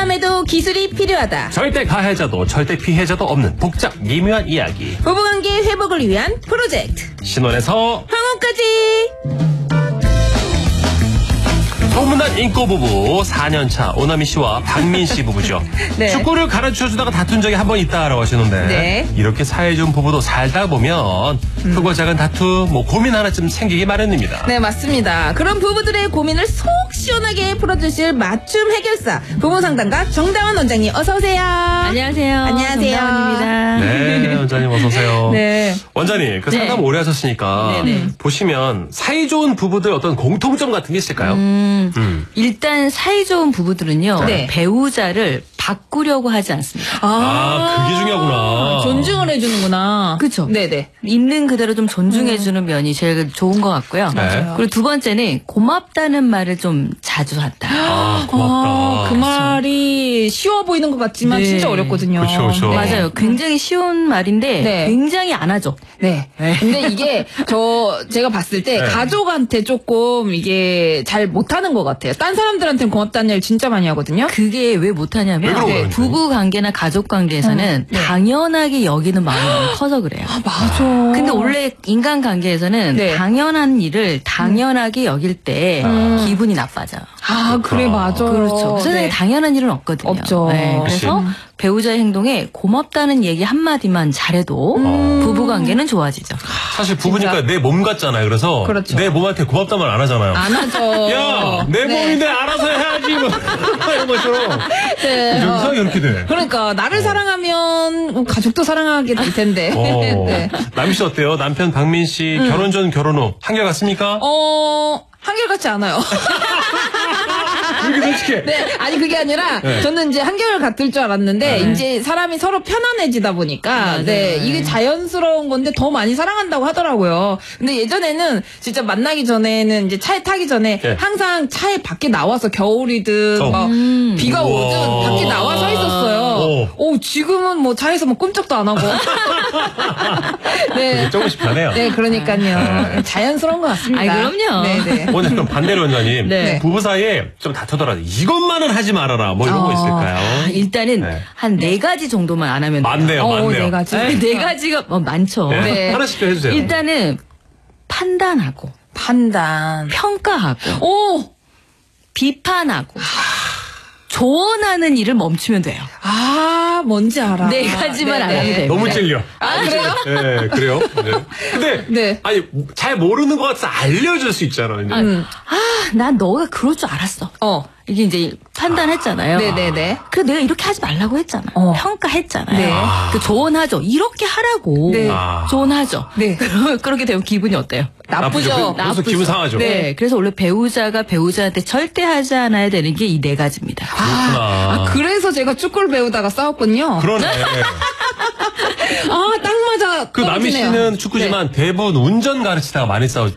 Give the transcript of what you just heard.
위험에도 기술이 필요하다. 절대 가해자도 절대 피해자도 없는 복잡 미묘한 이야기. 부부관계 회복을 위한 프로젝트. 신혼에서 황혼까지. 소문난 인꼬부부 4년차 오나미 씨와 박민 씨 부부죠. 네. 축구를 가르쳐주다가 다툰 적이 한 번 있다라고 하시는데 네. 이렇게 사이 좋은 부부도 살다 보면 크고 작은 다툼 고민 하나쯤 생기기 마련입니다. 네, 맞습니다. 그런 부부들의 고민을 속 시원하게 풀어주실 맞춤 해결사 부부상담가 정다원 원장님 어서 오세요. 안녕하세요. 안녕하세요. 정다원입니다. 네, 원장님 어서 오세요. 네. 원장님, 그 네. 상담 오래 하셨으니까 네네. 보시면 사이 좋은 부부들 어떤 공통점 같은 게 있을까요? 일단 사이 좋은 부부들은요. 네. 배우자를 바꾸려고 하지 않습니다. 그게 중요하구나. 존중을 해주는구나. 그쵸? 네네. 있는 그대로 좀 존중해주는 면이 제일 좋은 것 같고요. 맞아요. 그리고 두 번째는 고맙다는 말을 좀 자주 한다. 고맙다. 그 말이 쉬워 보이는 것 같지만 네. 진짜 어렵거든요. 그쵸. 네. 맞아요. 굉장히 쉬운 말인데 네. 굉장히 안 하죠. 네. 근데 이게 제가 봤을 때 네. 가족한테 조금 이게 잘 못하는 것 같아요. 딴 사람들한테는 고맙다는 일 진짜 많이 하거든요. 그게 왜 왜 못하냐면 그런 거예요, 부부 관계나 가족 관계에서는 네. 당연하게 여기는 마음이 너무 커서 그래요. 맞아. 근데 원래 인간 관계에서는 네. 당연한 일을 당연하게 여길 때 기분이 나빠져요. 그래, 맞아. 그렇죠. 세상에 네. 당연한 일은 없거든요. 없죠. 그래서 배우자의 행동에 고맙다는 얘기 한마디만 잘해도 부부 관계는 좋아지죠. 사실 부부니까 진짜. 내 몸 같잖아요. 그래서 그렇죠. 내 몸한테 고맙다 말 안 하잖아요. 안 하죠. 야, 내 네. 몸인데 알아서 해야지. 뭐. 이런 것처럼. 네. 이상하게 이렇게 돼. 그러니까 나를 사랑하면 가족도 사랑하게 될 텐데. 네. 남희 씨 어때요? 남편 박민 씨 결혼 전 결혼 후 한결같습니까? 한결같지 않아요. 이렇게 솔직해. 네, 아니 그게 아니라 네. 저는 이제 한결 같을 줄 알았는데 네. 이제 사람이 서로 편안해지다 보니까 맞아요. 네, 이게 자연스러운 건데 더 많이 사랑한다고 하더라고요. 근데 예전에는 진짜 만나기 전에는 이제 차에 타기 전에 네. 항상 차에 밖에 나와서 겨울이든 막 비가 우와. 오든 밖에 나와 서 있었어요. 지금은 뭐 차에서 뭐 꼼짝도 안 하고. 네. 조금씩 변해요. 네, 그러니까요. 자연스러운 것 같습니다. 아이, 그럼요. 네네. 오늘 그럼 반대로 원장님. 네. 부부 사이에 좀 다투더라도 이것만은 하지 말아라. 뭐 이런 거 있을까요? 일단은 네. 한 4가지 정도만 안 하면 돼요. 맞네요. 맞네요. 네 가지. 네 가지가 많죠. 네. 네. 하나씩 좀 해주세요. 일단은 판단하고 판단. 평가하고 오! 비판하고 조언하는 일을 멈추면 돼요. 뭔지 알아. 4가지만 안 하면 돼요. 너무 찔려. 그래요? 네, 그래요. 네. 근데 네. 아니 잘 모르는 것 같아서 알려줄 수 있잖아요. 이제. 난 너가 그럴 줄 알았어. 이게 이제 판단했잖아요. 네네네. 그 내가 이렇게 하지 말라고 했잖아. 평가했잖아요. 네. 그 조언하죠. 이렇게 하라고. 네. 조언하죠. 네. 그렇게 되면 기분이 어때요? 나쁘죠. 벌써 기분 상하죠. 네. 그래서 원래 배우자가 배우자한테 절대 하지 않아야 되는 게 이 4가지입니다. 그래서 제가 축구를 배우다가 싸웠군요. 그러네. 딱 맞아. 그 남희 떨어지네요. 씨는 축구지만 대부분 운전 가르치다가 많이 싸우죠.